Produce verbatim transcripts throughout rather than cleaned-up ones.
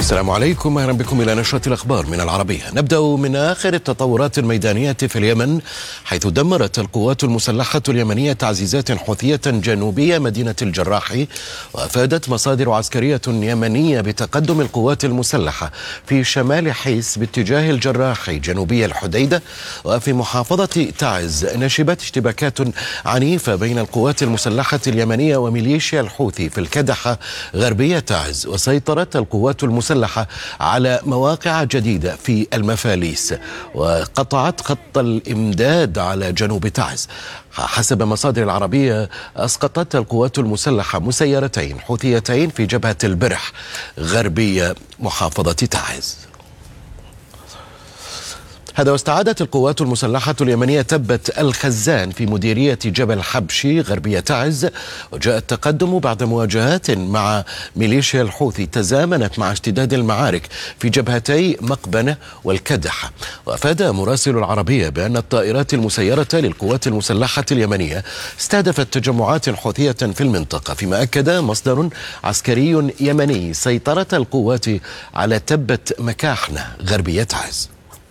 السلام عليكم، أهلا بكم إلى نشرة الأخبار من العربية. نبدأ من آخر التطورات الميدانية في اليمن، حيث دمرت القوات المسلحة اليمنية تعزيزات حوثية جنوبية مدينة الجراح. وأفادت مصادر عسكرية يمنية بتقدم القوات المسلحة في شمال حيس باتجاه الجراح جنوبي الحديدة. وفي محافظة تعز نشبت اشتباكات عنيفة بين القوات المسلحة اليمنية وميليشيا الحوثي في الكدحة غربية تعز. وسيطرت القوات المسلحة على مواقع جديدة في المفاليس، وقطعت خط الإمداد على جنوب تعز. حسب مصادر العربية، أسقطت القوات المسلحة مسيرتين حوثيتين في جبهة البرح غربية محافظة تعز. هذا واستعادت القوات المسلحة اليمنية تبة الخزان في مديرية جبل حبشي غربية تعز. وجاء التقدم بعد مواجهات مع ميليشيا الحوثي تزامنت مع اشتداد المعارك في جبهتي مقبنة والكدحة. وأفاد مراسل العربية بأن الطائرات المسيرة للقوات المسلحة اليمنية استهدفت تجمعات حوثية في المنطقة، فيما أكد مصدر عسكري يمني سيطرة القوات على تبة مكاحنة غربية تعز.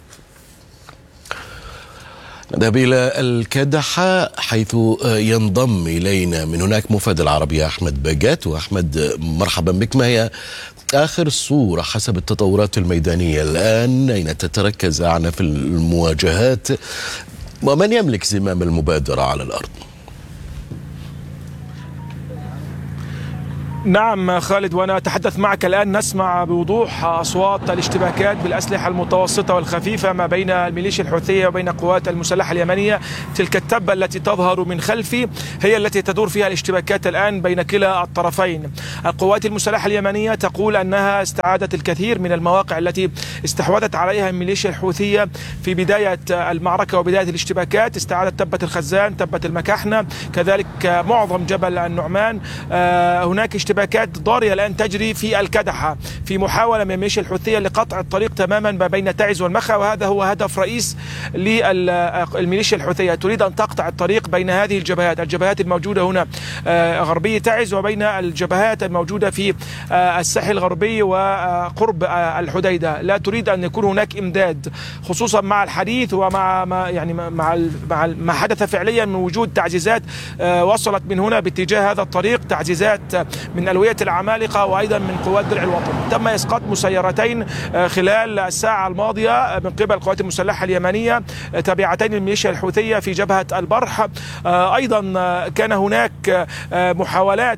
نذهب إلى الكدحة حيث ينضم إلينا من هناك مفاد العربية أحمد باجات. وأحمد، مرحبا بك. ما هي آخر الصورة حسب التطورات الميدانية الآن؟ أين تتركز أعناف المواجهات؟ ومن يملك زمام المبادرة على الأرض؟ نعم خالد، وأنا أتحدث معك الآن نسمع بوضوح أصوات الاشتباكات بالأسلحة المتوسطة والخفيفة ما بين الميليشيا الحوثية وبين القوات المسلحة اليمنية. تلك التبة التي تظهر من خلفي هي التي تدور فيها الاشتباكات الآن بين كلا الطرفين. القوات المسلحة اليمنية تقول أنها استعادت الكثير من المواقع التي استحوذت عليها الميليشيا الحوثية في بداية المعركة وبداية الاشتباكات. استعادت تبة الخزان، تبة المكاحنة، كذلك معظم جبل النعمان. هناك اشتباكات اشتباكات ضارية الآن تجري في الكدحة في محاولة من الميليشيا الحوثية لقطع الطريق تماما ما بين تعز والمخا، وهذا هو هدف رئيس للميليشيا الحوثية. تريد أن تقطع الطريق بين هذه الجبهات الجبهات الموجودة هنا غربية تعز وبين الجبهات الموجودة في الساحل الغربي وقرب الحديدة. لا تريد أن يكون هناك إمداد، خصوصا مع الحديث ومع ما يعني مع مع ما حدث فعليا من وجود تعزيزات وصلت من هنا باتجاه هذا الطريق، تعزيزات من ألوية العمالقة وأيضا من قوات درع الوطن. تم إسقاط مسيرتين خلال الساعة الماضية من قبل القوات المسلحة اليمنية تابعتين للميليشيا الحوثية في جبهة البرح. أيضا كان هناك محاولات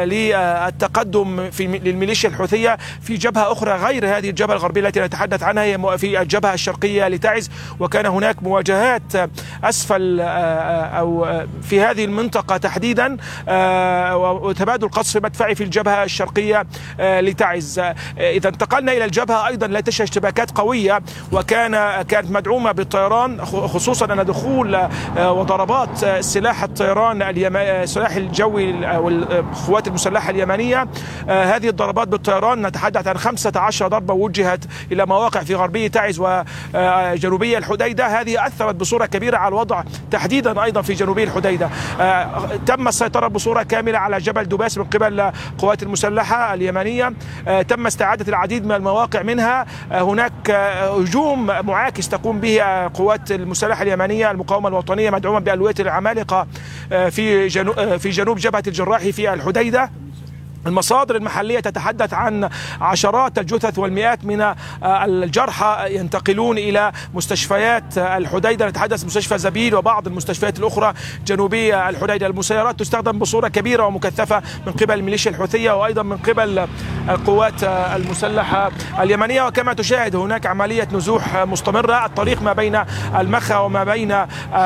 للتقدم في للميليشيا الحوثية في جبهة أخرى غير هذه الجبهة الغربية التي نتحدث عنها، هي في الجبهة الشرقية لتعز. وكان هناك مواجهات أسفل أو في هذه المنطقة تحديدا، وتبادل قصف مدفعي في الجبهة الشرقية لتعز. إذا انتقلنا إلى الجبهة أيضا لا تشهد اشتباكات قوية، وكان كانت مدعومة بالطيران، خصوصا أن دخول وضربات سلاح الطيران السلاح الجوي والقوات المسلحة اليمنية. هذه الضربات بالطيران نتحدث عن خمسة عشر ضربة وجهت إلى مواقع في غربية تعز وجنوبية الحديدة. هذه أثرت بصورة كبيرة على الوضع تحديدا أيضا في جنوبية الحديدة. تم السيطرة بصورة كاملة على جبل دباس من قبل القوات المسلحة اليمنية. تم استعادة العديد من المواقع منها. هناك هجوم معاكس تقوم به قوات المسلحة اليمنية المقاومة الوطنية مدعومة بألوية العمالقة في جنوب في جنوب جبهة الجراح في الحديدة. المصادر المحلية تتحدث عن عشرات الجثث والمئات من الجرحى ينتقلون إلى مستشفيات الحديدة. نتحدث مستشفى زبيل وبعض المستشفيات الأخرى جنوبي الحديدة. المسيرات تستخدم بصورة كبيرة ومكثفة من قبل الميليشيا الحوثية وأيضا من قبل القوات المسلحة اليمنية. وكما تشاهد هناك عملية نزوح مستمرة. الطريق ما بين المخا وما بين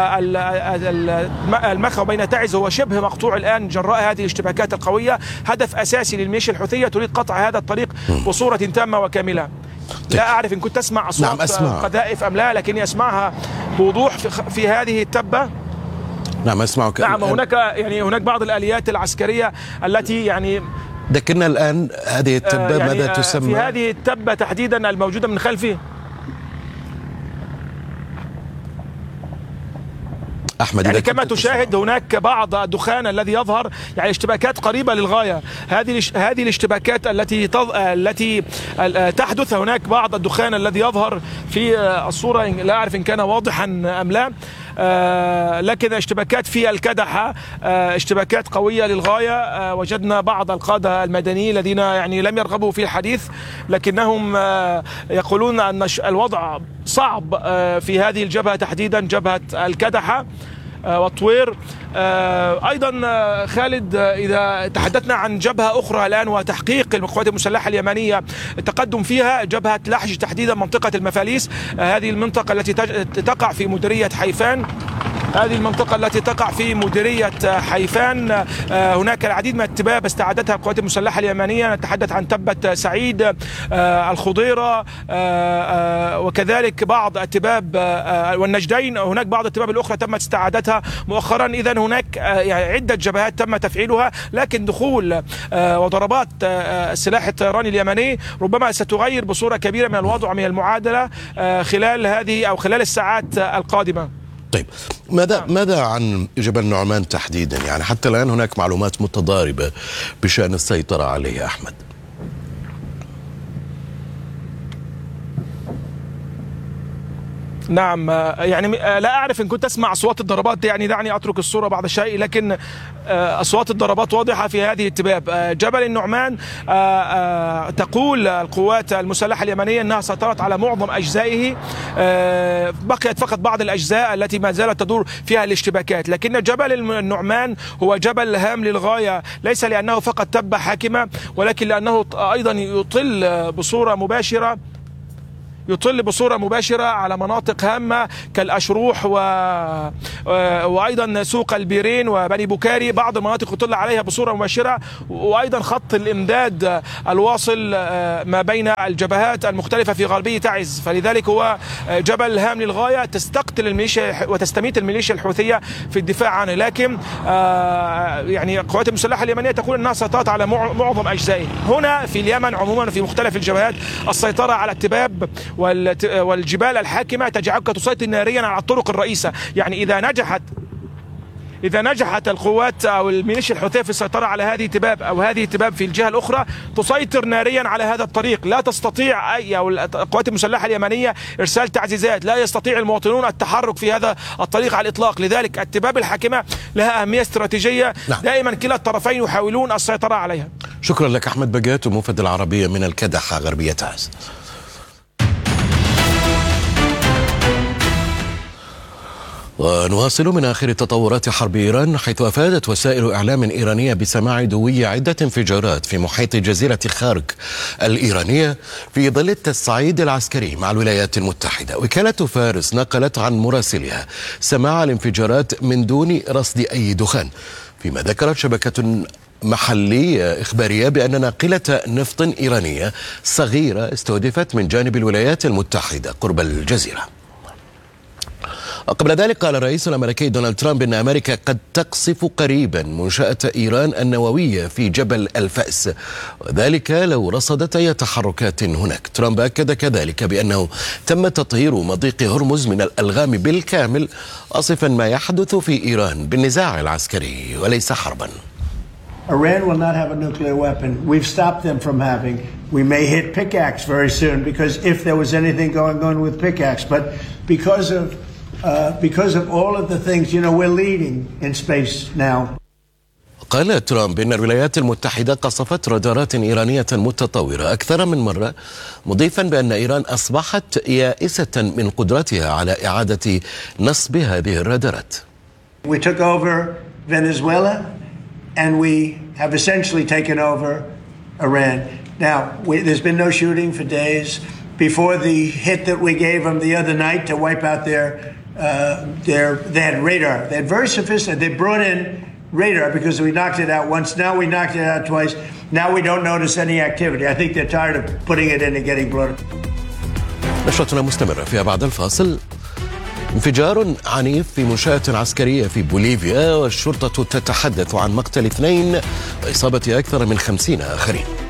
المخا وبين تعز هو شبه مقطوع الآن جراء هذه الاشتباكات القوية. هدف أساسي للميليشيا الحوثية تريد قطع هذا الطريق بصورة تامة وكاملة. لا أعرف إن كنت تسمع أصوات نعم أسمع. قذائف أم لا، لكني أسمعها بوضوح في, في هذه التبة. نعم أسمعك. نعم هناك يعني هناك بعض الآليات العسكرية التي يعني ذكرنا الآن هذه التبة يعني ماذا تسمى؟ في هذه التبة تحديدا الموجودة من خلفي أحمد يعني كما تشاهد هناك بعض الدخان الذي يظهر، يعني اشتباكات قريبة للغاية. هذه هذه الاشتباكات التي التي تحدث، هناك بعض الدخان الذي يظهر في الصورة، لا أعرف إن كان واضحا أم لا، آه لكن اشتباكات في الكدحة، آه اشتباكات قوية للغاية. آه وجدنا بعض القادة المدنيين الذين يعني لم يرغبوا في الحديث، لكنهم آه يقولون أن الوضع صعب آه في هذه الجبهة تحديدا، جبهة الكدحة آه والطوير. آه ايضا آه خالد، آه اذا تحدثنا عن جبهه اخرى الان وتحقيق القوات المسلحه اليمنيه التقدم فيها، جبهه لحج تحديدا منطقه المفاليس. آه هذه المنطقه التي تقع في مديريه حيفان هذه المنطقة التي تقع في مديرية حيفان. آه هناك العديد من التباب استعادتها القوات المسلحة اليمنية، نتحدث عن تبة سعيد، آه الخضيرة، آه آه وكذلك بعض التباب آه والنجدين. هناك بعض التباب الأخرى تمت استعادتها مؤخرا. إذن هناك آه يعني عدة جبهات تم تفعيلها، لكن دخول آه وضربات آه السلاح الطيراني اليمني ربما ستغير بصورة كبيرة من الوضع من المعادلة آه خلال هذه أو خلال الساعات القادمة. طيب، ماذا ماذا عن جبل نعمان تحديدا؟ يعني حتى الآن هناك معلومات متضاربة بشأن السيطرة عليه. أحمد. نعم، يعني لا أعرف إن كنت أسمع أصوات الضربات، يعني دعني أترك الصورة بعض الشيء، لكن أصوات الضربات واضحة في هذه التباب. جبل النعمان تقول القوات المسلحة اليمنية أنها سيطرت على معظم أجزائه، بقيت فقط بعض الأجزاء التي ما زالت تدور فيها الاشتباكات. لكن جبل النعمان هو جبل هام للغاية، ليس لأنه فقط تبة حاكمة، ولكن لأنه أيضا يطل بصورة مباشرة يطل بصورة مباشرة على مناطق هامة كالأشروح و... وأيضا سوق البيرين وبني بوكاري. بعض المناطق يطل عليها بصورة مباشرة، وأيضا خط الإمداد الواصل ما بين الجبهات المختلفة في غربية تعز. فلذلك هو جبل هام للغاية، تستقتل الميليشيا وتستميت الميليشيا الحوثية في الدفاع عنه. لكن يعني القوات المسلحة اليمنية تقول أنها سيطرت على معظم أجزائه. هنا في اليمن عموما في مختلف الجبهات السيطرة على التباب والجبال الحاكمة تجعلك تسيطر ناريا على الطرق الرئيسة. يعني إذا نجحت إذا نجحت القوات أو الميليشيا الحوثية في السيطرة على هذه التباب أو هذه التباب في الجهة الأخرى، تسيطر ناريا على هذا الطريق. لا تستطيع أي أو القوات المسلحة اليمنية إرسال تعزيزات، لا يستطيع المواطنون التحرك في هذا الطريق على الإطلاق. لذلك التباب الحاكمة لها أهمية استراتيجية. نعم. دائما كلا الطرفين يحاولون السيطرة عليها. شكرا لك أحمد بقات، ومفد العربية من الكدحة غربية تعز. ونواصل من آخر تطورات حرب إيران، حيث أفادت وسائل إعلام إيرانية بسماع دوي عدة انفجارات في محيط جزيرة خارك الإيرانية في ظل التصعيد العسكري مع الولايات المتحدة. وكالة فارس نقلت عن مراسلها سماع الانفجارات من دون رصد أي دخان، فيما ذكرت شبكة محلية إخبارية بأن ناقلة نفط إيرانية صغيرة استهدفت من جانب الولايات المتحدة قرب الجزيرة. قبل ذلك قال الرئيس الأمريكي دونالد ترامب أن أمريكا قد تقصف قريبا منشأة إيران النووية في جبل الفأس، وذلك لو رصدت أي تحركات هناك. ترامب أكد كذلك بأنه تم تطهير مضيق هرمز من الألغام بالكامل، واصفا ما يحدث في إيران بالنزاع العسكري وليس حربا. Iran will not have a nuclear weapon. We've stopped them from having. We may hit Pickaxe very soon, because if there was anything going on with Pickaxe, but because of Uh, because of all of the things, you know, we're leading in space now. قال ترامب إن الولايات المتحدة قصفت رادارات إيرانية متطورة أكثر من مرة، مضيفا بأن إيران أصبحت يائسة من قدرتها على إعادة نصب هذه الرادارات. We took over Venezuela and we have essentially taken over Iran. Now, we, there's been no shooting for days. Before the hit that we gave them the other night to wipe out their Uh, their, they had radar. They had very sophisticated. They brought in radar because we knocked it out once. Now we knocked it out twice. Now we don't notice any activity. I think they're tired of putting it in and getting blown. نشرتنا مستمرة فيها بعد الفاصل. انفجار عنيف في منشأة عسكرية في بوليفيا، والشرطة تتحدث عن مقتل اثنين وإصابة أكثر من خمسين آخرين.